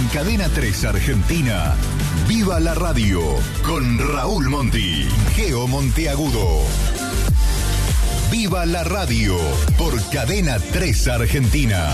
Cadena 3 Argentina, Viva la Radio, con Raúl Monti, Geo Monteagudo. Viva la Radio, por Cadena 3 Argentina.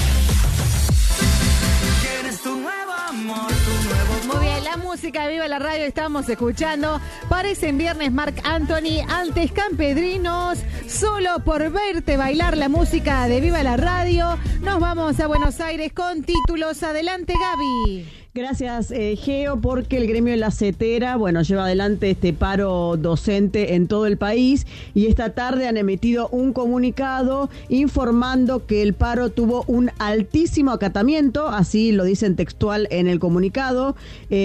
Muy bien, la música de Viva la Radio estamos escuchando. Parece en viernes Marc Anthony, antes Campedrinos, solo por verte bailar la música de Viva la Radio. Nos vamos a Buenos Aires con títulos. Adelante, Gaby. Gracias, Geo, porque el gremio de la CETERA, lleva adelante este paro docente en todo el país y esta tarde han emitido un comunicado informando que el paro tuvo un altísimo acatamiento, así lo dicen textual en el comunicado.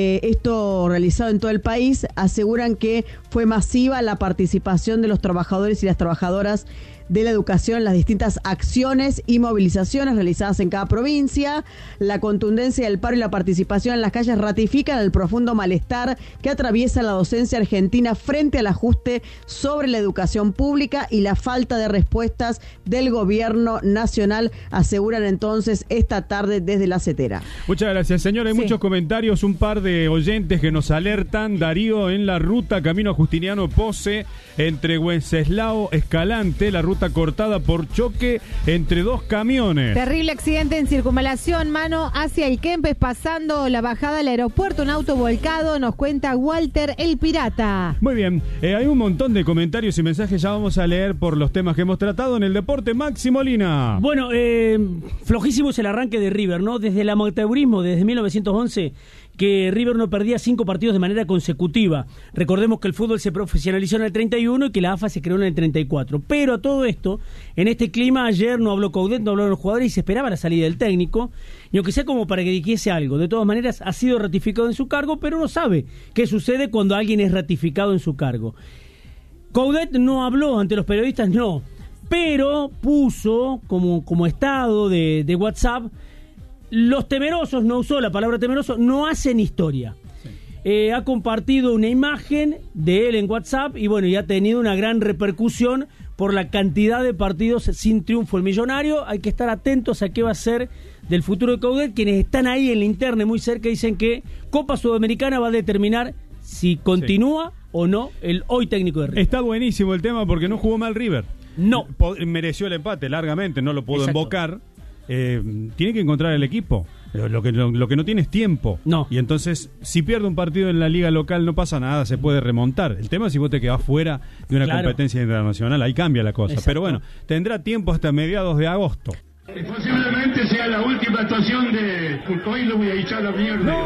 Esto realizado en todo el país, aseguran que fue masiva la participación de los trabajadores y las trabajadoras de la educación en las distintas acciones y movilizaciones realizadas en cada provincia. La contundencia del paro y la participación en las calles ratifican el profundo malestar que atraviesa la docencia argentina frente al ajuste sobre la educación pública y la falta de respuestas del gobierno nacional, aseguran entonces esta tarde desde la CETERA. Muchas gracias, señor. Hay muchos comentarios, un par de oyentes que nos alertan. Darío, en la ruta camino a Justiniano Pose, entre Wenceslao Escalante, la ruta cortada por choque entre dos camiones. Terrible accidente en circunvalación, mano hacia el Kempes, pasando la bajada al aeropuerto, un auto volcado, nos cuenta Walter el Pirata. Muy bien, hay un montón de comentarios y mensajes, ya vamos a leer por los temas que hemos tratado en el deporte. Maxi Molina. Bueno, flojísimo es el arranque de River, ¿no? Desde el amateurismo, desde 1911, que River no perdía 5 partidos de manera consecutiva. Recordemos que el fútbol se profesionalizó en el 31 y que la AFA se creó en el 34. Pero a todo esto, en este clima, ayer no habló Coudet, no hablaron los jugadores y se esperaba la salida del técnico. Y aunque sea como para que dijese algo, de todas maneras ha sido ratificado en su cargo, pero no sabe qué sucede cuando alguien es ratificado en su cargo. Coudet no habló ante los periodistas, no, pero puso como estado de WhatsApp: los temerosos, no usó la palabra temeroso, no hacen historia. Sí. Ha compartido una imagen de él en WhatsApp y ha tenido una gran repercusión por la cantidad de partidos sin triunfo. El millonario, hay que estar atentos a qué va a ser del futuro de Coudet. Quienes están ahí en la interna muy cerca dicen que Copa Sudamericana va a determinar si continúa o no el hoy técnico de River. Está buenísimo el tema porque no jugó mal River. No. Mereció el empate largamente, no lo pudo embocar. Tiene que encontrar el equipo. Lo que no tiene es tiempo. No. Y entonces, si pierde un partido en la liga local, no pasa nada, se puede remontar. El tema es si vos te quedás fuera de una competencia internacional, ahí cambia la cosa. Exacto. Pero bueno, tendrá tiempo hasta mediados de agosto. Posiblemente sea la última actuación de hoy lo voy a echar a la mierda.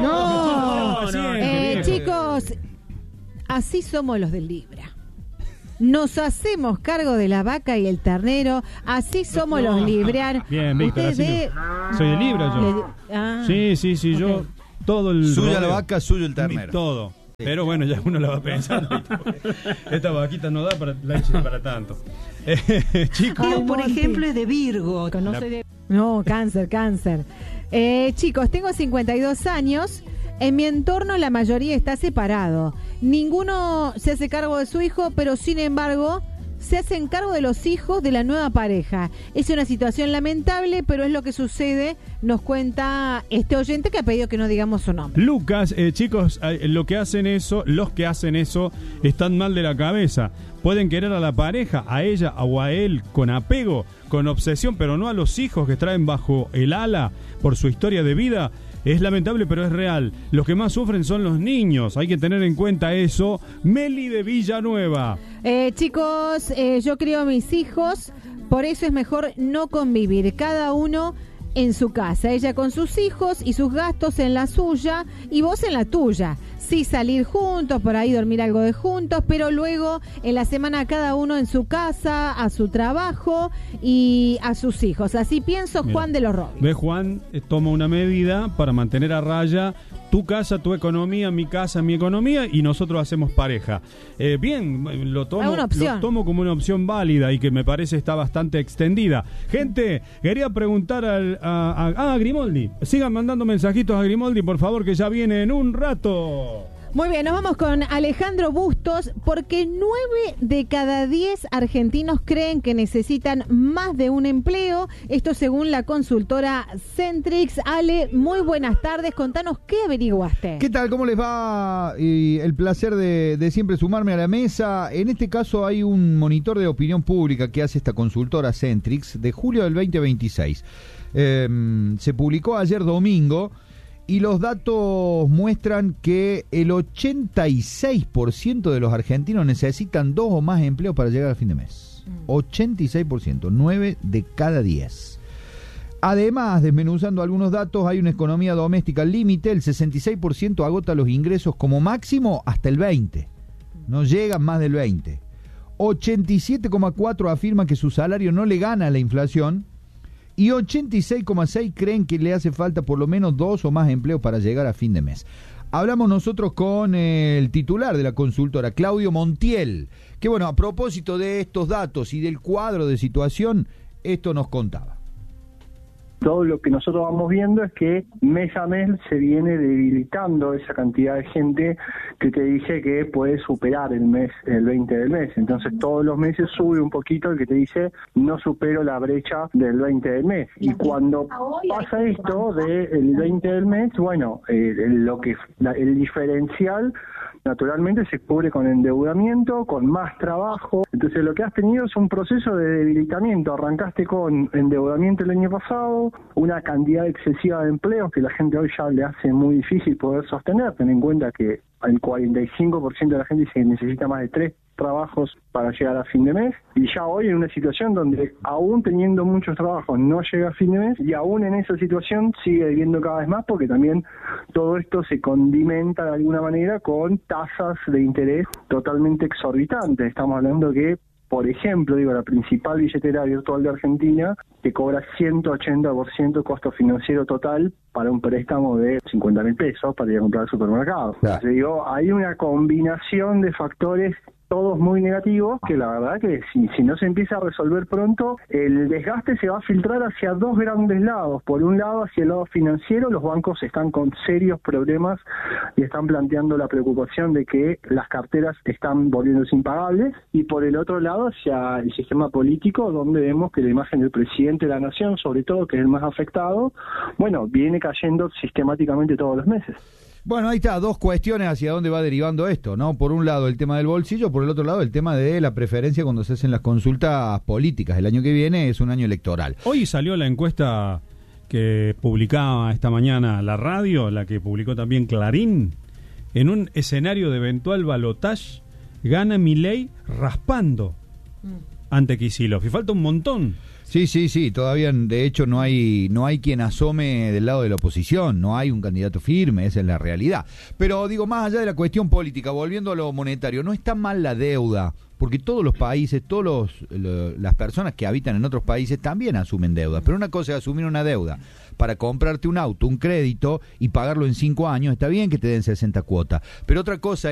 No. Chicos, así somos los del Libra. Nos hacemos cargo de la vaca y el ternero, así somos los librianos. Bien, Víctor, soy de Libra yo. Sí, okay. Yo todo el... Suya la vaca, suyo el ternero. Todo. Sí. Pero bueno, ya uno la va pensando. Esta vaquita no da para tanto. Chicos. Yo, por ejemplo, es de Virgo. No, cáncer. Chicos, tengo 52 años. En mi entorno la mayoría está separado. Ninguno se hace cargo de su hijo, pero sin embargo se hacen cargo de los hijos de la nueva pareja. Es una situación lamentable, pero es lo que sucede, nos cuenta este oyente que ha pedido que no digamos su nombre. Lucas, chicos, los que hacen eso están mal de la cabeza. Pueden querer a la pareja, a ella o a él con apego, con obsesión, pero no a los hijos que traen bajo el ala por su historia de vida. Es lamentable, pero es real. Los que más sufren son los niños. Hay que tener en cuenta eso. Meli de Villanueva. Chicos, yo crío a mis hijos, por eso es mejor no convivir. Cada uno en su casa. Ella con sus hijos y sus gastos en la suya y vos en la tuya. Sí, salir juntos, por ahí dormir algo de juntos, pero luego en la semana cada uno en su casa, a su trabajo y a sus hijos. Así pienso. Mira, Juan de los Robis. Ve, Juan toma una medida para mantener a raya tu casa, tu economía, mi casa, mi economía, y nosotros hacemos pareja. Bien, lo tomo como una opción válida y que me parece está bastante extendida. Gente, quería preguntar a Grimoldi. Sigan mandando mensajitos a Grimoldi, por favor, que ya viene en un rato. Muy bien, nos vamos con Alejandro Bustos, porque 9 de cada 10 argentinos creen que necesitan más de un empleo. Esto según la consultora Centrix. Ale, muy buenas tardes. Contanos qué averiguaste. ¿Qué tal? ¿Cómo les va? Y el placer de siempre sumarme a la mesa. En este caso hay un monitor de opinión pública que hace esta consultora Centrix de julio del 2026. Se publicó ayer domingo. Y los datos muestran que el 86% de los argentinos necesitan 2 o más empleos para llegar al fin de mes. 86%, 9 de cada 10. Además, desmenuzando algunos datos, hay una economía doméstica al límite. El 66% agota los ingresos como máximo hasta el 20%. No llegan más del 20%. 87,4% afirma que su salario no le gana a la inflación. Y 86,6 creen que le hace falta por lo menos 2 o más empleos para llegar a fin de mes. Hablamos nosotros con el titular de la consultora, Claudio Montiel, que bueno, a propósito de estos datos y del cuadro de situación, esto nos contaba. Todo lo que nosotros vamos viendo es que mes a mes se viene debilitando esa cantidad de gente que te dije que puede superar el 20 del mes. Entonces todos los meses sube un poquito el que te dice no supero la brecha del 20 del mes. Y cuando pasa esto del 20 del mes, bueno, el diferencial naturalmente se cubre con endeudamiento, con más trabajo. Entonces lo que has tenido es un proceso de debilitamiento. Arrancaste con endeudamiento el año pasado, una cantidad excesiva de empleos que la gente hoy ya le hace muy difícil poder sostener. Ten en cuenta que el 45% de la gente dice que necesita más de 3 trabajos para llegar a fin de mes, y ya hoy en una situación donde aún teniendo muchos trabajos no llega a fin de mes, y aún en esa situación sigue debiendo cada vez más, porque también todo esto se condimenta de alguna manera con tasas de interés totalmente exorbitantes. Estamos hablando que, por ejemplo, la principal billetera virtual de Argentina te cobra 180% costo financiero total para un préstamo de 50.000 pesos para ir a comprar al supermercado. Claro. Entonces, hay una combinación de factores todos muy negativos, que la verdad que si no se empieza a resolver pronto, el desgaste se va a filtrar hacia 2 grandes lados. Por un lado, hacia el lado financiero, los bancos están con serios problemas y están planteando la preocupación de que las carteras están volviéndose impagables, y por el otro lado, hacia el sistema político, donde vemos que la imagen del presidente de la nación, sobre todo, que es el más afectado, bueno, viene cayendo sistemáticamente todos los meses. Bueno, ahí está, 2 cuestiones hacia dónde va derivando esto, ¿no? Por un lado el tema del bolsillo, por el otro lado el tema de la preferencia cuando se hacen las consultas políticas. El año que viene es un año electoral. Hoy salió la encuesta que publicaba esta mañana la radio, la que publicó también Clarín. En un escenario de eventual balotaje, gana Milei raspando ante Kicillof. Y falta un montón. Sí, todavía de hecho no hay quien asome del lado de la oposición, no hay un candidato firme, esa es la realidad. Pero digo, más allá de la cuestión política, volviendo a lo monetario, no está mal la deuda, porque todos los países, las personas que habitan en otros países también asumen deuda, pero una cosa es asumir una deuda para comprarte un auto, un crédito y pagarlo en 5 años, está bien que te den 60 cuotas, pero otra cosa